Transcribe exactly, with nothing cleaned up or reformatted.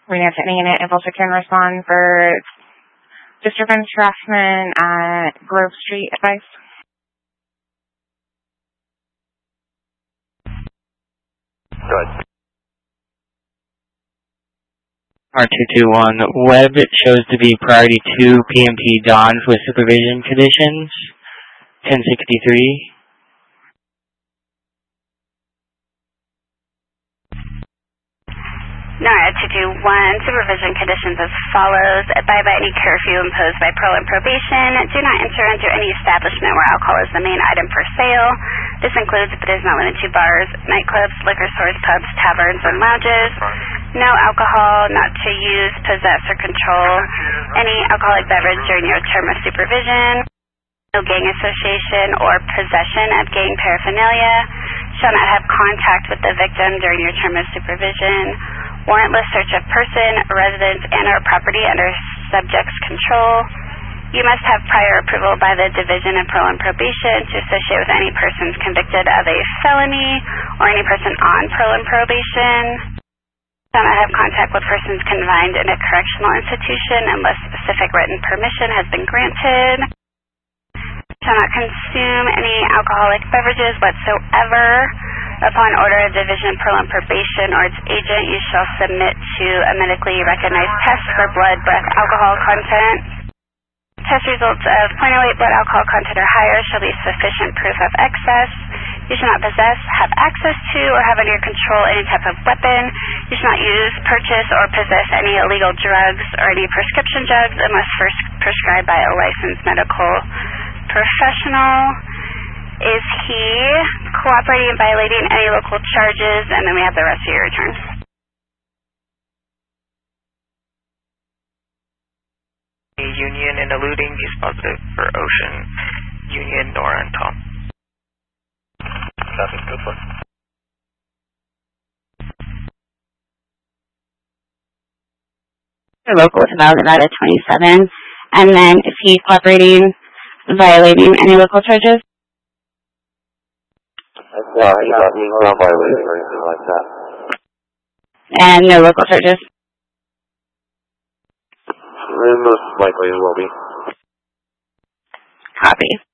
Reno Technical Unit, if also can respond for disturbance harassment at Grove Street advice. Good. R two two one, Web shows to be priority two P M P Dons with supervision conditions, ten sixty-three. NORAD two two one, supervision conditions as follows. Abide by any curfew imposed by parole and probation. Do not enter into any establishment where alcohol is the main item for sale. This includes, but is not limited to, bars, nightclubs, liquor stores, pubs, taverns, and lounges. No alcohol, not to use, possess, or control any alcoholic beverage during your term of supervision. No gang association or possession of gang paraphernalia. Shall not have contact with the victim during your term of supervision. Warrantless search of person, residence, and or property under subject's control. You must have prior approval by the Division of Parole and Probation to associate with any persons convicted of a felony or any person on parole and probation. Shall not have contact with persons confined in a correctional institution unless specific written permission has been granted. Shall not consume any alcoholic beverages whatsoever. Upon order of Division of Parole and Probation or its agent, you shall submit to a medically recognized test for blood breath alcohol content. Test results of zero point zero eight blood alcohol content or higher shall be sufficient proof of excess. You shall not possess, have access to, or have under your control any type of weapon. You shall not use, purchase, or possess any illegal drugs or any prescription drugs unless first prescribed by a licensed medical professional. Is he cooperating and violating any local charges? And then we have the rest of your return. Union and eluding, he's positive for Ocean, Union, Nora, and Tom. That's good for. The local is about Nevada twenty-seven. And then is he cooperating, violating any local charges? No, he's not, he's not violating or anything like that. And no local charges? Most likely it will be. Copy.